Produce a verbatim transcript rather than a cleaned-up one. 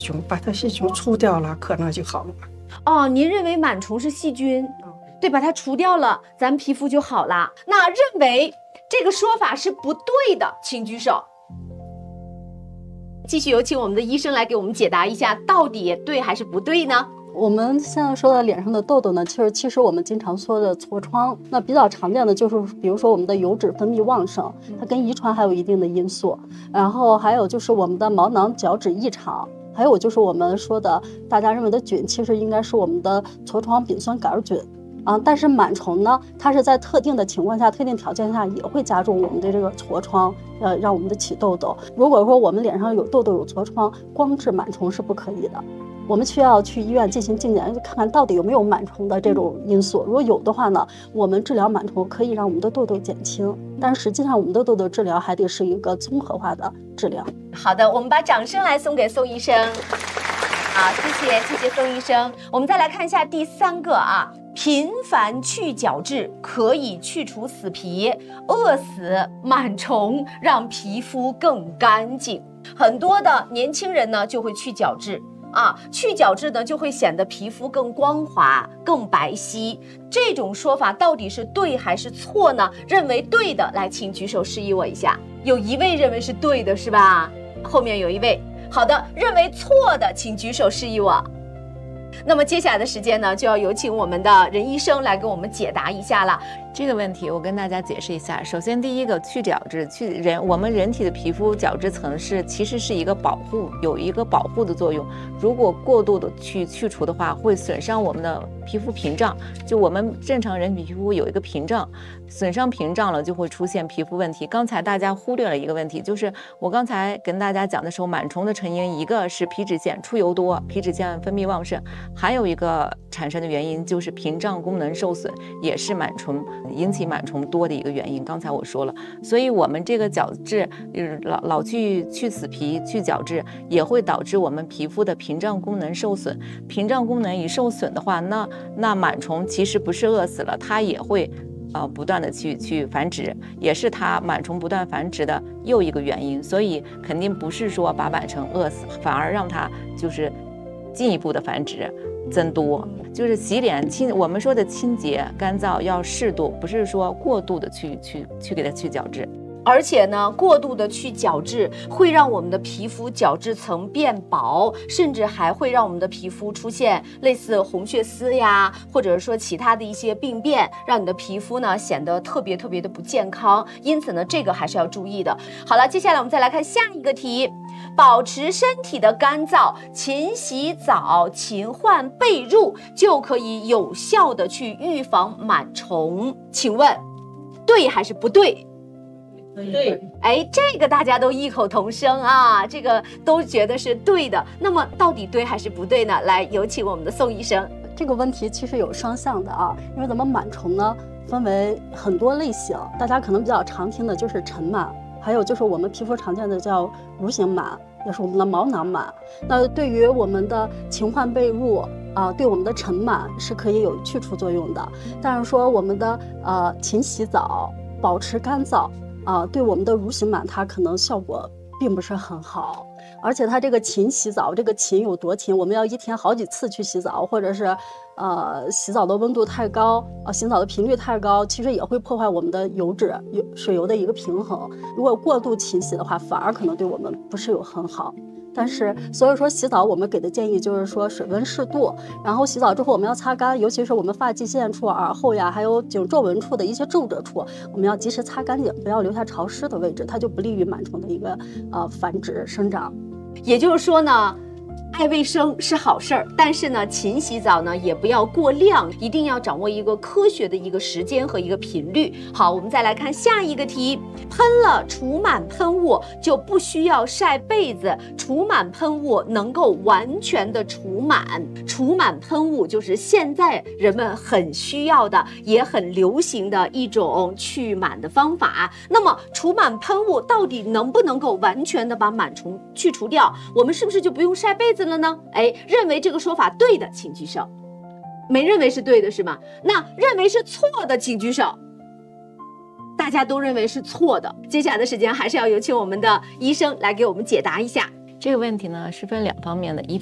菌，把它细菌除掉了，可能就好了。 哦，您认为螨虫是细菌，对，把它除掉了，咱皮肤就好了。那认为这个说法是不对的，请举手。继续有请我们的医生来给我们解答一下，到底对还是不对呢？ 我们现在说的脸上的痘痘呢，其实其实我们经常说的痤疮，那比较常见的就是，比如说我们的油脂分泌旺盛，它跟遗传还有一定的因素，然后还有就是我们的毛囊角质异常，还有就是我们说的大家认为的菌，其实应该是我们的痤疮丙酸杆菌。啊，但是螨虫呢，它是在特定的情况下、特定条件下也会加重我们的这个痤疮，呃，让我们的起痘痘。如果说我们脸上有痘痘、有痤疮，光治螨虫是不可以的，我们需要去医院进行镜检，看看到底有没有螨虫的这种因素。如果有的话呢，我们治疗螨虫可以让我们的痘痘减轻，但实际上我们的痘痘治疗还得是一个综合化的治疗。 好的，我们把掌声来送给宋医生。好，谢谢，谢谢宋医生。我们再来看一下第三个啊。频繁去角质可以去除死皮，饿死螨虫，让皮肤更干净。很多的年轻人呢就会去角质啊，去角质呢就会显得皮肤更光滑、更白皙。这种说法到底是对还是错呢？认为对的，来，请举手示意我一下。有一位认为是对的，是吧？后面有一位，好的，认为错的，请举手示意我。那么接下来的时间呢，就要有请我们的任医生来给我们解答一下了。 这个问题我跟大家解释一下。首先，第一个去角质，去人我们人体的皮肤角质层是其实是一个保护，有一个保护的作用。如果过度的去去除的话，会损伤我们的皮肤屏障。就我们正常人体皮肤有一个屏障，损伤屏障了就会出现皮肤问题。刚才大家忽略了一个问题，就是我刚才跟大家讲的时候，螨虫的成因一个是皮脂腺出油多，皮脂腺分泌旺盛，还有一个产生的原因就是屏障功能受损，也是螨虫引起螨虫多的一个原因。刚才我说了，所以我们这个角质老老去去死皮、去角质，也会导致我们皮肤的屏障功能受损。屏障功能一受损的话，那那螨虫其实不是饿死了，它也会呃不断的去去繁殖，也是它螨虫不断繁殖的又一个原因。所以肯定不是说把螨虫饿死，反而让它就是进一步的繁殖增多。就是洗脸清，我们说的清洁干燥要适度，不是说过度的去去去给它去角质。 而且呢，过度的去角质会让我们的皮肤角质层变薄，甚至还会让我们的皮肤出现类似红血丝呀，或者说其他的一些病变，让你的皮肤呢显得特别特别的不健康。因此呢，这个还是要注意的。好了，接下来我们再来看下一个题。保持身体的干燥，勤洗澡，勤换被褥，就可以有效的去预防螨虫。请问，对还是不对？ 对， 哎，这个大家都异口同声啊，这个都觉得是对的。那么到底对还是不对呢？来，有请我们的宋医生。 这个问题其实有双向的啊，因为咱们螨虫呢分为很多类型，大家可能比较常听的就是尘螨，还有就是我们皮肤常见的叫蠕形螨，也是我们的毛囊螨。那对于我们的勤换被褥啊，对我们的尘螨是可以有去除作用的。但是说我们的呃勤洗澡，保持干燥啊，对我们的蠕形螨它可能效果并不是很好。而且它这个勤洗澡，这个勤有多勤？我们要一天好几次去洗澡，或者是，呃，洗澡的温度太高，呃，洗澡的频率太高，其实也会破坏我们的油脂、油水油的一个平衡。如果过度勤洗的话，反而可能对我们不是有很好。但是，所以说洗澡我们给的建议就是说水温适度，然后洗澡之后我们要擦干，尤其是我们发际线处、耳后呀，还有颈皱纹处的一些皱褶处，我们要及时擦干净，不要留下潮湿的位置，它就不利于螨虫的一个呃繁殖生长。 也就是说呢，爱卫生是好事儿，但是呢，勤洗澡呢也不要过量，一定要掌握一个科学的一个时间和一个频率。好，我们再来看下一个题。喷了除螨喷雾就不需要晒被子，除螨喷雾能够完全的除螨。除螨喷雾就是现在人们很需要的，也很流行的一种去螨的方法。那么除螨喷雾到底能不能够完全的把螨虫去除掉？我们是不是就不用晒被子了呢？哎，认为这个说法对的请举手。没认为是对的是吗？那认为是错的请举手。大家都认为是错的。接下来的时间还是要有请我们的医生来给我们解答一下。 这个问题呢是分两方面的，一